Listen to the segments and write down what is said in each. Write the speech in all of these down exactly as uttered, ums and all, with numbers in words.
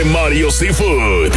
Mario Seafood.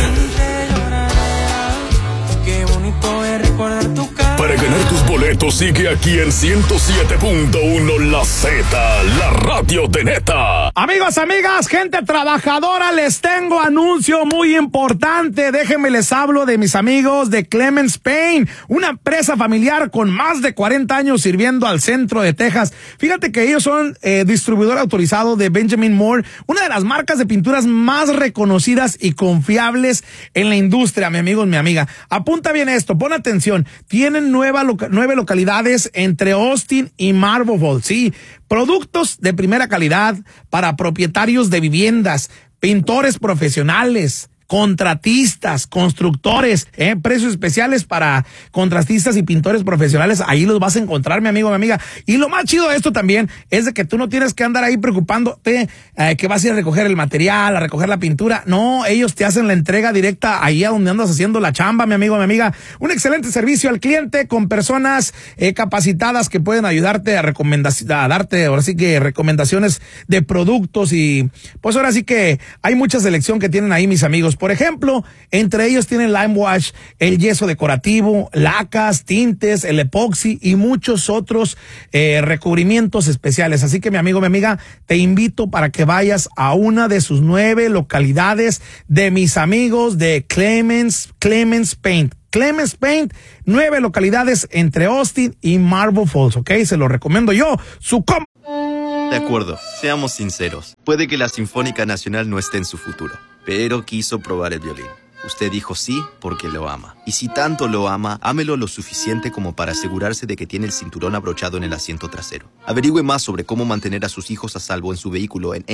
Qué bonito es recordar tu cara. Para ganar tus boletos sigue aquí en ciento siete punto uno La Z, la radio de neta. Amigos, amigas, gente trabajadora, les tengo anuncio muy importante. Déjenme les hablo de mis amigos de Clements Paint, una empresa familiar con más de cuarenta años sirviendo al centro de Texas. Fíjate que ellos son eh, distribuidor autorizado de Benjamin Moore, una de las marcas de pinturas más reconocidas y confiables en la industria, mi amigo y mi amiga. Apunta bien esto, pon atención. Tienen nueva loca- nueve localidades entre Austin y Marble Falls, sí. Productos de primera calidad para propietarios de viviendas, pintores profesionales, contratistas, constructores, eh, precios especiales para contratistas y pintores profesionales. Ahí los vas a encontrar, mi amigo, mi amiga. Y lo más chido de esto también es de que tú no tienes que andar ahí preocupándote eh, que vas a ir a recoger el material, a recoger la pintura. No, ellos te hacen la entrega directa ahí a donde andas haciendo la chamba, mi amigo, mi amiga. Un excelente servicio al cliente con personas eh, capacitadas que pueden ayudarte a recomendar, a darte ahora sí que recomendaciones de productos, y pues ahora sí que hay mucha selección que tienen ahí, mis amigos. Por ejemplo, entre ellos tienen Lime Wash, el yeso decorativo, lacas, tintes, el epoxi y muchos otros eh, recubrimientos especiales. Así que, mi amigo, mi amiga, te invito para que vayas a una de sus nueve localidades de mis amigos de Clements, Clements Paint. Clements Paint, nueve localidades entre Austin y Marble Falls, ¿ok? Se lo recomiendo yo. Su com De acuerdo, seamos sinceros. Puede que la Sinfónica Nacional no esté en su futuro, pero quiso probar el violín. Usted dijo sí porque lo ama. Y si tanto lo ama, ámelo lo suficiente como para asegurarse de que tiene el cinturón abrochado en el asiento trasero. Averigüe más sobre cómo mantener a sus hijos a salvo en su vehículo en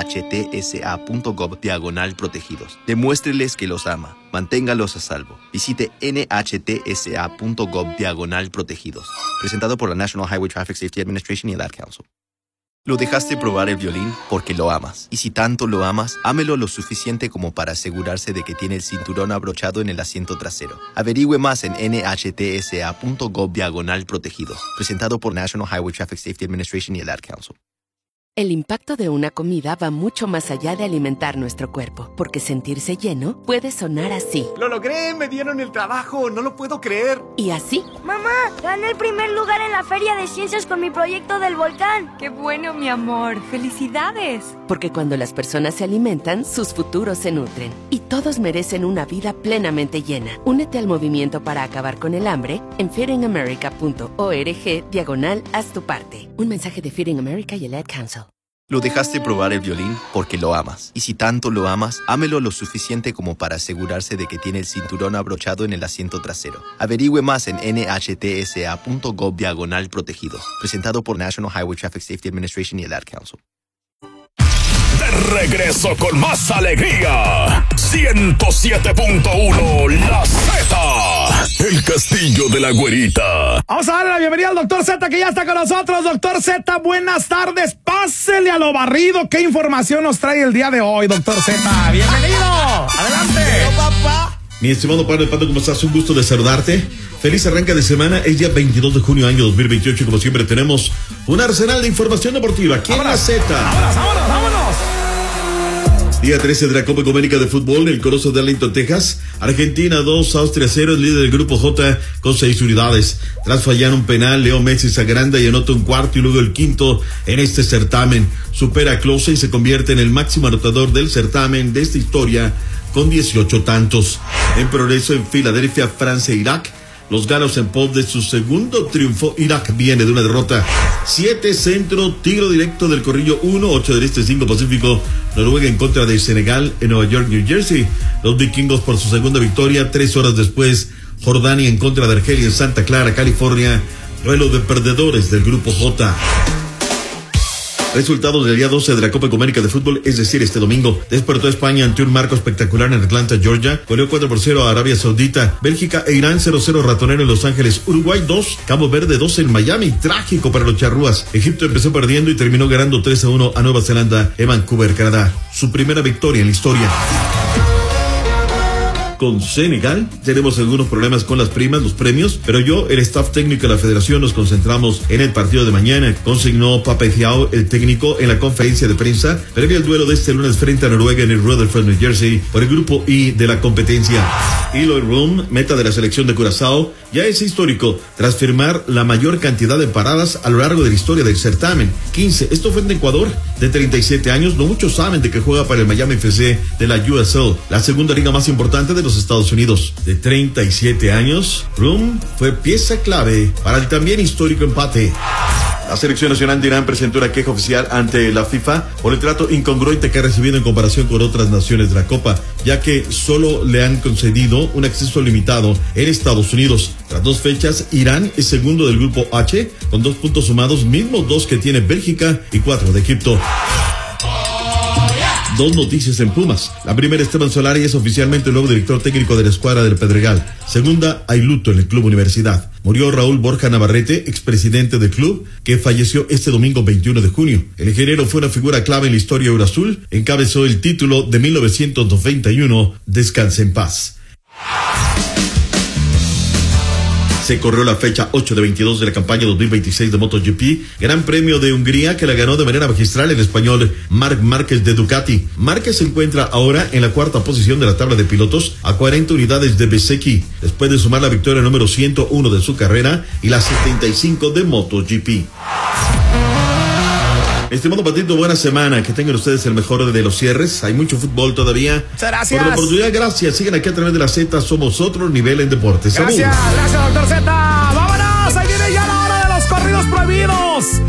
nhtsa.gov diagonal protegidos. Demuéstreles que los ama. Manténgalos a salvo. Visite nhtsa.gov diagonal protegidos. Presentado por la National Highway Traffic Safety Administration y el Ad Council. Lo dejaste probar el violín porque lo amas. Y si tanto lo amas, ámelo lo suficiente como para asegurarse de que tiene el cinturón abrochado en el asiento trasero. Averigüe más en nhtsa.gov diagonal protegidos. Presentado por National Highway Traffic Safety Administration y el Ad Council. El impacto de una comida va mucho más allá de alimentar nuestro cuerpo, porque sentirse lleno puede sonar así. ¡Lo logré! ¡Me dieron el trabajo! ¡No lo puedo creer! Y así. ¡Mamá! ¡Gané el primer lugar en la Feria de Ciencias con mi proyecto del volcán! ¡Qué bueno, mi amor! ¡Felicidades! Porque cuando las personas se alimentan, sus futuros se nutren. Y todos merecen una vida plenamente llena. Únete al movimiento para acabar con el hambre en feedingamerica.org diagonal haz tu parte. Un mensaje de Feeding America y el Ad Council. Lo dejaste probar el violín porque lo amas. Y si tanto lo amas, ámelo lo suficiente como para asegurarse de que tiene el cinturón abrochado en el asiento trasero. Averigüe más en nhtsa.gov diagonal protegidos. Presentado por National Highway Traffic Safety Administration y el Ad Council. De regreso con más alegría. ciento siete punto uno La Z, el castillo de la güerita. Vamos a darle la bienvenida al doctor Z, que ya está con nosotros. Doctor Z, buenas tardes. Pásele a lo barrido. ¿Qué información nos trae el día de hoy, doctor Z? Bienvenido. Adelante. papá! Mi estimado padre Pato, ¿cómo estás? Un gusto de saludarte. Feliz arranque de semana. Es día veintidós de junio, año dos mil veintiocho. Y como siempre tenemos un arsenal de información deportiva aquí en la Z. Vámonos, vámonos, vámonos. Día trece de la Copa América de Fútbol, el Coloso de Arlington, Texas. Argentina dos, Austria cero, el líder del grupo J con seis unidades. Tras fallar un penal, Leo Messi se agranda y anota un cuarto y luego el quinto en este certamen. Supera a Klose y se convierte en el máximo anotador del certamen de esta historia con dieciocho tantos. En progreso en Filadelfia, Francia e Irak. Los galos en pos de su segundo triunfo. Irak viene de una derrota. Siete centro, tiro directo del Corrillo uno, ocho del Este, cinco Pacífico. Noruega en contra de Senegal en Nueva York, New Jersey. Los vikingos por su segunda victoria. Tres horas después, Jordania en contra de Argelia en Santa Clara, California. Duelo de perdedores del grupo J. Resultados del día doce de la Copa América de Fútbol, es decir, este domingo. Despertó España ante un marco espectacular en Atlanta, Georgia. Goleó cuatro por cero a Arabia Saudita. Bélgica e Irán cero cero ratonero en Los Ángeles. Uruguay dos, Cabo Verde dos en Miami. Trágico para los charrúas. Egipto empezó perdiendo y terminó ganando tres a uno a Nueva Zelanda en Vancouver, Canadá. Su primera victoria en la historia. con Senegal. Tenemos algunos problemas con las primas, los premios, pero yo, el staff técnico de la federación, nos concentramos en el partido de mañana, consignó Pape Thiaw, el técnico, en la conferencia de prensa previo al duelo de este lunes frente a Noruega en el Rutherford, New Jersey, por el grupo I de la competencia. Eloy Room, meta de la selección de Curazao, ya es histórico tras firmar la mayor cantidad de paradas a lo largo de la historia del certamen, quince. Esto fue en Ecuador, de treinta y siete años. No muchos saben de que juega para el Miami F C de la U S L, la segunda liga más importante de los Estados Unidos. De treinta y siete años, Room fue pieza clave para el también histórico empate. La selección nacional de Irán presentó una queja oficial ante la FIFA por el trato incongruente que ha recibido en comparación con otras naciones de la Copa, ya que solo le han concedido un acceso limitado en Estados Unidos. Tras dos fechas, Irán es segundo del grupo H, con dos puntos sumados, mismos dos que tiene Bélgica y cuatro de Egipto. Dos noticias en Pumas. La primera, Esteban Solari es oficialmente el nuevo director técnico de la escuadra del Pedregal. Segunda, hay luto en el Club Universidad. Murió Raúl Borja Navarrete, expresidente del club, que falleció este domingo veintiuno de junio. El ingeniero fue una figura clave en la historia Eurazul, encabezó el título de mil novecientos noventa y uno. Descanse en paz. Se corrió la fecha ocho de veintidós de la campaña dos mil veintiséis de MotoGP, Gran Premio de Hungría, que la ganó de manera magistral el español Marc Márquez de Ducati. Márquez se encuentra ahora en la cuarta posición de la tabla de pilotos a cuarenta unidades de Bezzecchi, después de sumar la victoria número ciento uno de su carrera y la setenta y cinco de MotoGP. Estimado Patito, buena semana. Que tengan ustedes el mejor de los cierres. Hay mucho fútbol todavía. Muchas gracias. Por la oportunidad, gracias. Sigan aquí a través de la Z. Somos otro nivel en deportes. Gracias, ¡Salud! gracias, doctor Z.